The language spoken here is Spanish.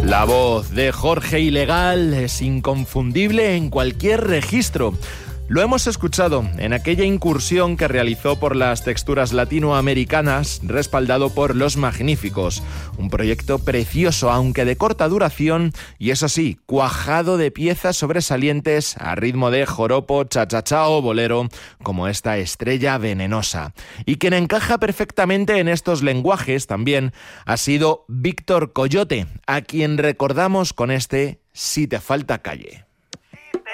La voz de Jorge Ilegal es inconfundible en cualquier registro. Lo hemos escuchado en aquella incursión que realizó por las texturas latinoamericanas, respaldado por Los Magníficos. Un proyecto precioso, aunque de corta duración, y eso sí, cuajado de piezas sobresalientes a ritmo de joropo, cha-cha-cha o bolero, como esta Estrella Venenosa. Y quien encaja perfectamente en estos lenguajes también ha sido Víctor Coyote, a quien recordamos con este Si te falta calle.